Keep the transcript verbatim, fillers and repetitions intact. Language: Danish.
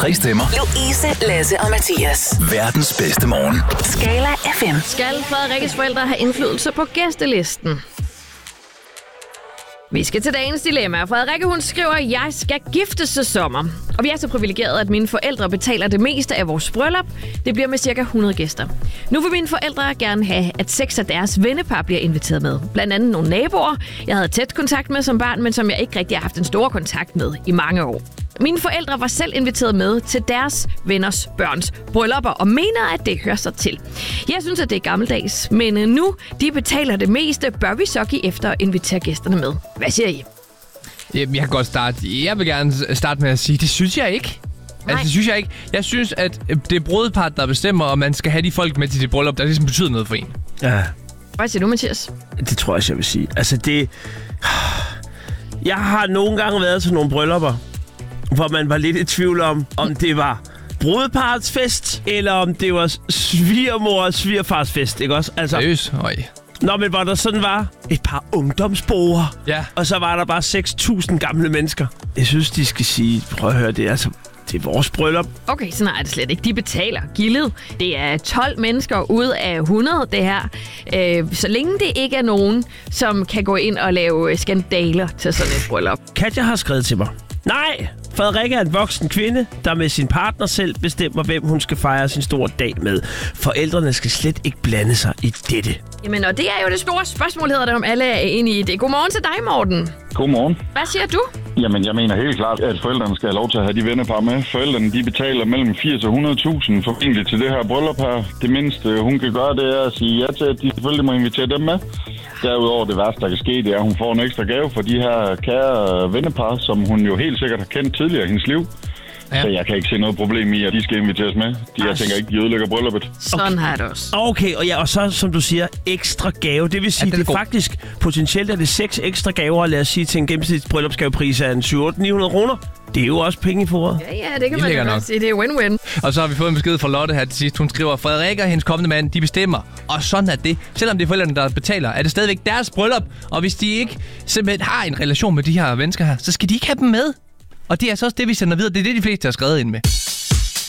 Tre stemmer. Louise, Lasse og Mathias. Verdens bedste morgen. Skala F M. Skal Frederikkes forældre have indflydelse på gæstelisten? Vi skal til dagens dilemma. Frederikke, hun skriver, at jeg skal giftes til sommer. Og vi er så privilegerede, at mine forældre betaler det meste af vores bryllup. Det bliver med cirka hundrede gæster. Nu vil mine forældre gerne have, at seks af deres vennepar bliver inviteret med. Blandt andet nogle naboer, jeg havde tæt kontakt med som barn, men som jeg ikke rigtig har haft en stor kontakt med i mange år. Mine forældre var selv inviteret med til deres venners børns bryllupper og mener, at det hører sig til. Jeg synes, at det er gammeldags, men nu de betaler det meste, bør vi så give efter at invitere gæsterne med. Hvad siger I? Jeg kan godt starte. Jeg vil gerne starte med at sige, det synes jeg ikke. Nej. Altså, det synes jeg ikke. Jeg synes, at det er brudepart, der bestemmer, om man skal have de folk med til sit bryllup, der ligesom betyder noget for en. Ja. Hvad siger du, Mathias? Det tror jeg, jeg vil sige. Altså, det... Jeg har nogle gange været til nogle bryllupper, hvor man var lidt i tvivl om, om det var brudeparets fest, eller om det var svigermor og svigerfars fest, ikke også? Altså, seriøst? Øj. Nå, men hvor der sådan var et par ungdomsborer, ja. Og så var der bare seks tusind gamle mennesker. Jeg synes, de skal sige, prøv at høre, det er altså... Det er vores bryllup. Okay, sådan er det slet ikke. De betaler gildet. Det er tolv mennesker ud af hundrede, det her. Øh, så længe det ikke er nogen, som kan gå ind og lave skandaler til sådan et bryllup. Katja har skrevet til mig. Nej, Frederikke er en voksen kvinde, der med sin partner selv bestemmer, hvem hun skal fejre sin store dag med. Forældrene skal slet ikke blande sig i dette. Jamen, og det er jo det store spørgsmål, hedder det, om alle er enige i det. Godmorgen til dig, Morten. Godmorgen. Hvad siger du? Jamen, jeg mener helt klart, at forældrene skal have lov til at have de vennepar med. Forældrene, de betaler mellem firs og hundrede tusind formentlig til det her bryllup her. Det mindste, hun kan gøre, det er at sige ja til, at de selvfølgelig må invitere dem med. Derudover det værste, der kan ske, det er, at hun får en ekstra gave for de her kære vennepar, som hun jo helt sikkert har kendt tidligere i hendes liv. Ja. Så jeg kan ikke se noget problem i, at de skal inviteres med. De, jeg tænker ikke, de ødelægger brylluppet. Sådan okay. Har jeg det også. Okay, og, ja, og så, som du siger, ekstra gave. Det vil sige, ja, det er, det er faktisk potentielt, at det er seks ekstra gaver, lad os sige, til en gennemsnitlig bryllupsgavepris af en syv hundrede til ni hundrede kroner. Det er jo også penge i foråret. Ja, ja, det kan man jo nok sige. Det er win-win. Og så har vi fået en besked fra Lotte her til sidst. Hun skriver, Frederikke og hendes kommende mand, de bestemmer. Og sådan er det. Selvom det er forældrene, der betaler, er det stadigvæk deres bryllup. Og hvis de ikke simpelthen har en relation med de her mennesker her, så skal de ikke have dem med. Og det er så også det, vi sender videre. Det er det, de fleste har skrevet ind med.